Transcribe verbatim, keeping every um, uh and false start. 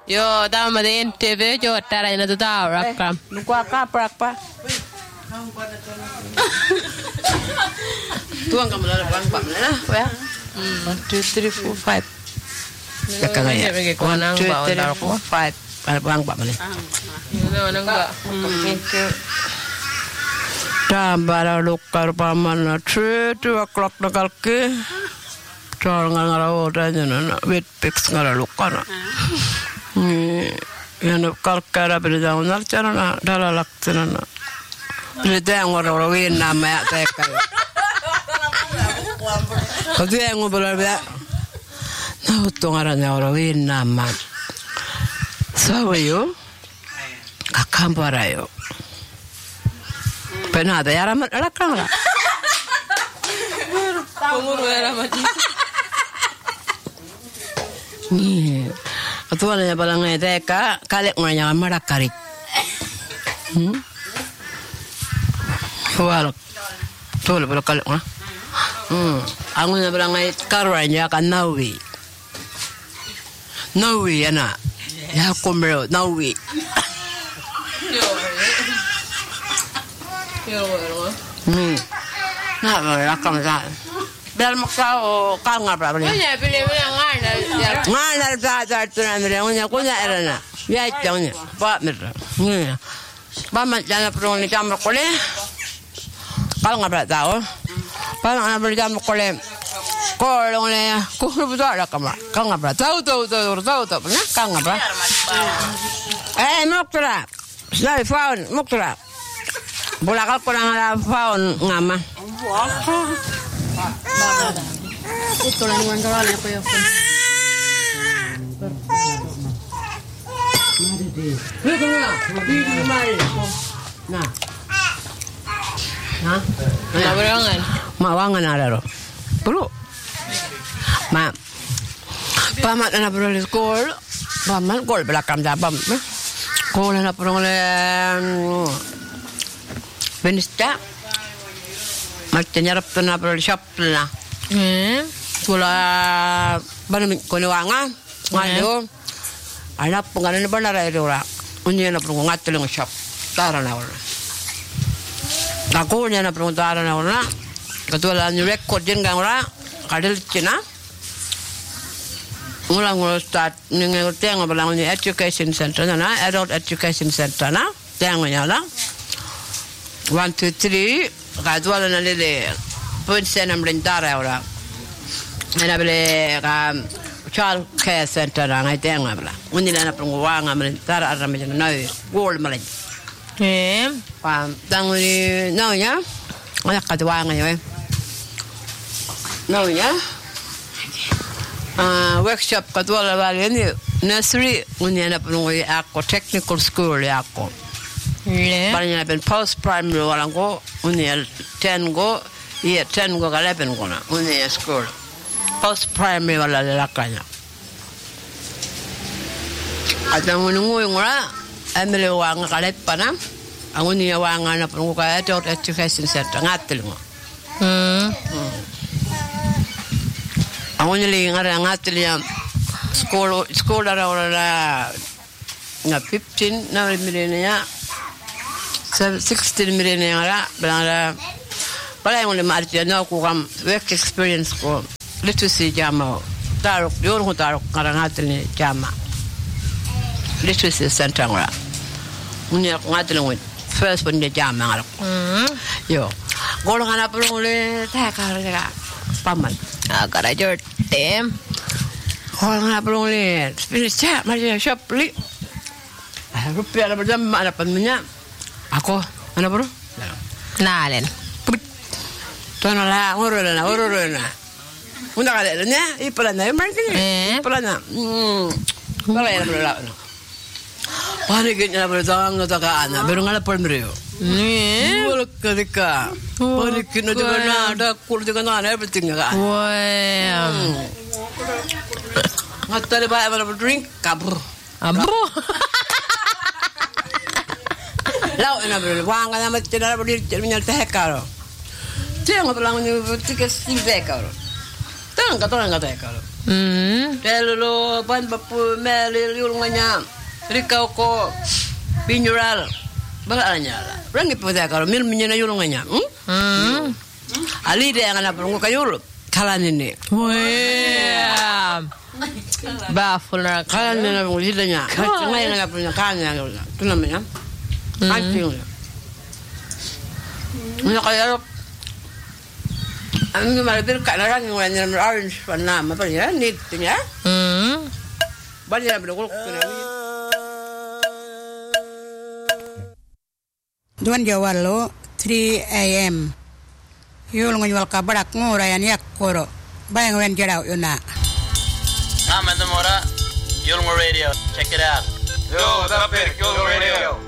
Joo, tämä on T V, joo, täällä ei näytä tää rakkaa. Lukua kaaprakpa. Tuon kamalla bang bang na, ya. One, two, three, four, five. Jaga gaya. One, two, three, four, five. Bang bang ni. Joo, nangga. Tambara lukkar pamana three two o'clock na kalki. Chal ngara ora jana wet picks ngara lukkar. Ni yana kalkara beda unar chana dala laktana. Beda ngora ora win nama teka. Kau yang ngobrol beda. Nah, tungarannya ora win nama. Sawayo. Kakambarayo. Penada ya ramat rakang lah. Umur ya ramat. Ni, atuan ya balang teka kalek nganya marakarik. Hmm. Wal. Tol bala kalek ah. Hmm. Angun ya balang karwanya kan nawi. Nawi ana. Ya komero nawi. Hmm. Nah, rakam sa. Biar maksa o kanga berapa ni? Punya pilih-pilih ngana. Ngana sa sa tu nanti punya punya erana. Ya jangan. Pak mer. Ni. Bamat jangan perlu ni jam kole. Kalau ngapa tahu? Kalau ngapa jam kole. Kalau ni, kau betul rakam. Kalau ngapa tahu tahu tahu tahu tahu. Nah, kalau ngapa? Eh, mukra. Saya faun mukra. Bulakal ko lang ala faun ngama. Ito lang yung wala na ko yung phone. Ito na, mabili mali. Na. Na. Mawarangan. Mawangan na ro. Puro. Ma. Pamat na pro school. Pamat gol belakang jabam. Ko na pro le Benista, macam nyarap tu na perlu shop tu na. Hmm. Kula baru konuanga, ngalu. Anak pengaruh ni benar ada orang. Unya na perlu ngatul ng shop. Tara na orang. Aku unya na perlu tara na orang. Ketua ni record jen gang orang. Kadal Cina. Ngulang-ngulang start ni ngerti yang belang ni education center na, adult education center na. Tengok nyala. One, two, three. Kadwala na lili. Pun senam lintara ora. Ena beli kam child care center na ngai tengah bela. Undi na pengwang am lintara aram jana nai gold malin. Eh. Pam tanguni nau nya. Ana kadwang ngai. Nau nya. Ah workshop kadwala bali ni nursery undi na pengoi ako technical school ako. Le. Banyak pen post primary orang ko uniel ten go iya ten go eleven go na uniel school post primary wala lakanya ada ngungu ngura amele wang kalet pana anguni wang ana pun ko adult education center ngatel mo Hmm. anguni li ngara ngatel ya school school ara ora na fifteen na milenia sixteen million ngara bala bala yung lima arti na ko kam work experience ko literacy jama tarok yor ko tarok ngarangatel ni jama literacy center ngara unya ngatel ngoi first pun dia jama ngara Hmm. yo gol ngana pulung le ta ka ka paman Agak aja tem. gol ngana pulung le finish chat mari shop li ah rupiah ada berjam ada pannya ako mana bro Nalen. Tono la oro la oro na. Una kali nya ipalana marketing. Eh. Ipalana. Hmm. Bala ya bro la. Pare genya bro tang ta ka ana beru ngala por mrio. Ni. Bolo kadika. Pare kino de na da kul de na everything ka. Wah. Ngatal ba ba drink kabur. Abu. Lau na bro wang na mat tira bro minyal teh karo. Tiang pelang ni tiga sim teh karo. Tang ka tang ka teh karo. Hmm. Telo ban bapu meli yulunganya. Rikau ko binjural. Balanya lah. Rangi pada kalau mil menyena yulunganya. Hmm. Ali dia yang anak perunggu kayul. Kalan ini. Wah. Baful nak. Kalan ini perunggu hidanya. Macam yang anak punya kannya. Itu namanya. Kancing. Ini kayak Ang malapit ka na lang yung wala na orange pa na mapalya need niya. Hmm. Bali na bilog ko na. Duan jawalo three a m Yul ngwal kabarak ngurayan yak koro. Bayang wen jaraw yuna. Amanda Mora, Yulmo Radio. Check it out. Yo, what's up, Yulmo Radio?